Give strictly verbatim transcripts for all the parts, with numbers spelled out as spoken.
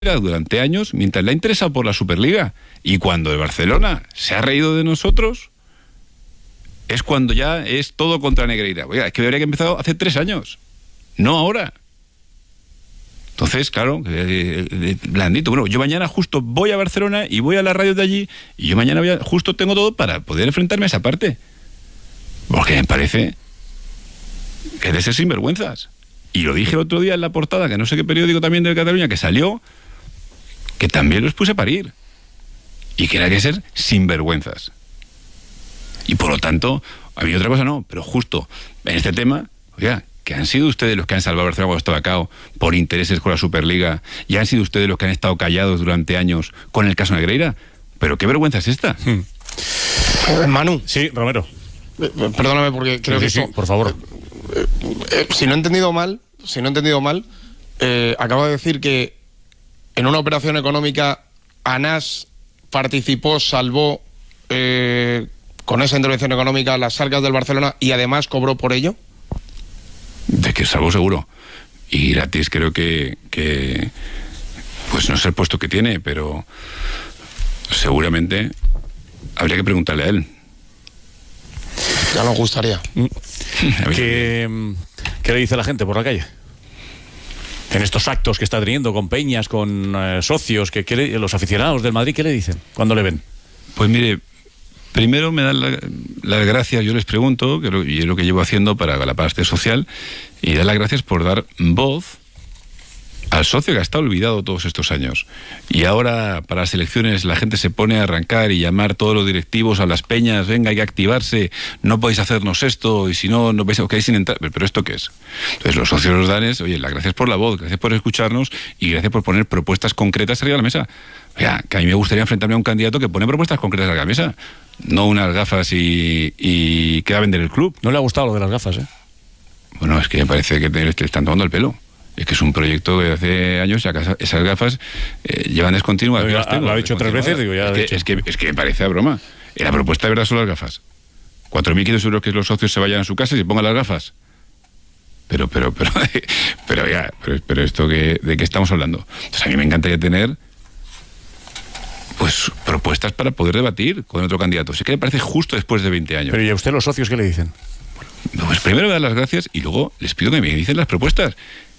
durante años mientras le ha interesado por la Superliga, y cuando el Barcelona se ha reído de nosotros es cuando ya es todo contra Negreira. Oiga, es que debería que haber empezado hace tres años, no ahora. Entonces, claro, eh, eh, blandito. Bueno, yo mañana justo voy a Barcelona y voy a la radio de allí, y yo mañana voy a, justo tengo todo para poder enfrentarme a esa parte, porque me parece que es de ser sinvergüenzas. Y lo dije el otro día en la portada, que no sé qué periódico también de Cataluña, que salió, que también los puse a parir, y que era que ser sinvergüenzas. Y por lo tanto, había otra cosa no, pero justo en este tema, oiga, que han sido ustedes los que han salvado a Barcelona cuando estaba cao por intereses con la Superliga, y han sido ustedes los que han estado callados durante años con el caso Negreira. Pero qué vergüenza es esta. Hmm. Eh, Manu. Sí, Romero. Eh, perdóname porque creo sí, que sí, esto, sí, por favor. Eh, eh, si no he entendido mal, si no he entendido mal, eh, acabo de decir que en una operación económica ANAS participó, salvó eh, con esa intervención económica las arcas del Barcelona y además cobró por ello. De que salvo seguro. Y gratis creo que, que pues no sé el puesto que tiene, pero seguramente habría que preguntarle a él. Ya nos gustaría. ¿Qué, ¿Qué le dice la gente por la calle? En estos actos que está teniendo con peñas, con eh, socios, que, que le, los aficionados del Madrid, ¿qué le dicen cuando le ven? Pues mire, primero me dan la, las gracias, yo les pregunto, que lo, y es lo que llevo haciendo para la parte social, y dar las gracias por dar voz al socio que ha estado olvidado todos estos años. Y ahora, para las elecciones, la gente se pone a arrancar y llamar todos los directivos a las peñas, venga, hay que activarse, no podéis hacernos esto, y si no, no vais a quedáis sin entrar. ¿Pero esto qué es? Entonces, los socios los dan es, oye, las gracias por la voz, gracias por escucharnos, y gracias por poner propuestas concretas arriba de la mesa. Oiga, que a mí me gustaría enfrentarme a un candidato que pone propuestas concretas arriba de la mesa, no unas gafas y, y que va a vender el club. No le ha gustado lo de las gafas, ¿eh? Bueno, es que me parece que te, te están tomando el pelo. Es que es un proyecto de hace años, ya que esas gafas eh, llevan descontinuas. Lo, ha, lo ha dicho tres veces, digo, ya es, que, dicho. es, que, es que me parece a broma. Y la propuesta de verdad son las gafas. cuatro mil quinientos euros que los socios se vayan a su casa y se pongan las gafas. Pero, pero, pero, pero ya, pero, pero esto que, ¿de qué estamos hablando? Entonces a mí me encantaría tener pues propuestas para poder debatir con otro candidato. Sí que me parece justo después de veinte años. Pero ¿y a usted los socios qué le dicen? Bueno, pues primero me dan las gracias y luego les pido que me dicen las propuestas.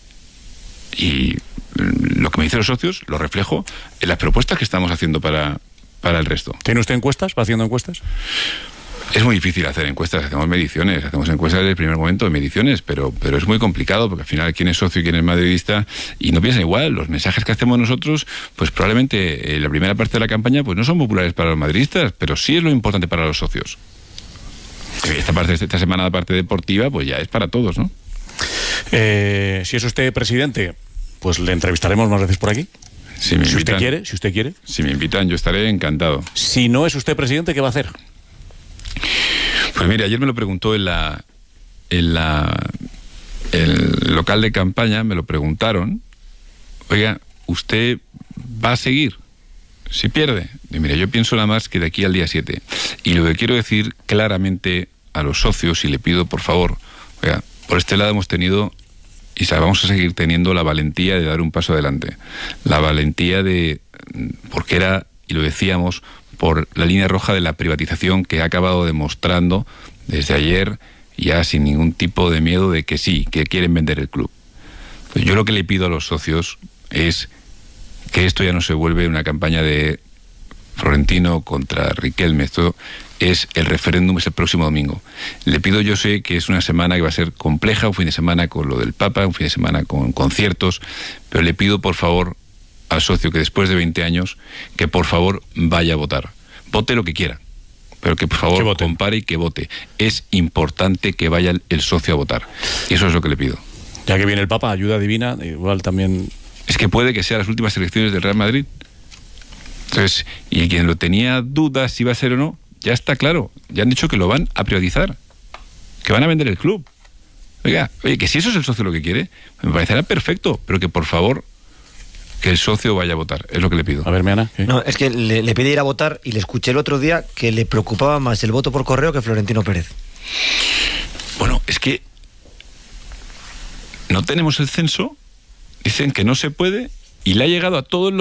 Y lo que me dicen los socios lo reflejo en las propuestas que estamos haciendo para, para el resto. ¿Tiene usted encuestas? ¿Va haciendo encuestas? Es muy difícil hacer encuestas, hacemos mediciones, hacemos encuestas desde el primer momento de mediciones, pero, pero es muy complicado porque al final quién es socio y quién es madridista y no piensan igual. Los mensajes que hacemos nosotros, pues probablemente en la primera parte de la campaña pues no son populares para los madridistas, pero sí es lo importante para los socios. Esta parte, esta semana, la parte deportiva, pues ya es para todos, ¿no? Eh, si es usted presidente, pues le entrevistaremos más veces por aquí. Si, me si invitan, usted quiere, si usted quiere. Si me invitan, yo estaré encantado. Si no es usted presidente, ¿qué va a hacer? Pues mire, ayer me lo preguntó en la en la el local de campaña, me lo preguntaron. Oiga, ¿usted va a seguir si pierde? Y mira, yo pienso nada más que de aquí al día siete. Y lo que quiero decir claramente a los socios, y le pido por favor, oiga, por este lado hemos tenido y vamos a seguir teniendo la valentía de dar un paso adelante. La valentía de, porque era, y lo decíamos, por la línea roja de la privatización que ha acabado demostrando desde ayer, ya sin ningún tipo de miedo de que sí, que quieren vender el club. Pues yo lo que le pido a los socios es que esto ya no se vuelve una campaña de Florentino contra Riquelme. Esto es el referéndum, es el próximo domingo. Le pido, yo sé que es una semana que va a ser compleja, un fin de semana con lo del Papa, un fin de semana con conciertos, pero le pido por favor al socio que después de veinte años, que por favor vaya a votar. Vote lo que quiera, pero que por favor que compare y que vote. Es importante que vaya el socio a votar. Y eso es lo que le pido. Ya que viene el Papa, ayuda divina, igual también... Es que puede que sean las últimas elecciones del Real Madrid. Entonces, y quien lo tenía dudas si va a ser o no, ya está claro. Ya han dicho que lo van a privatizar, que van a vender el club. Oiga, oye, que si eso es el socio lo que quiere, me parecerá perfecto, pero que por favor que el socio vaya a votar, es lo que le pido. A ver, Meana. ¿Qué? No, es que le, le pide ir a votar y le escuché el otro día que le preocupaba más el voto por correo que Florentino Pérez. Bueno, es que no tenemos el censo, dicen que no se puede y le ha llegado a todos los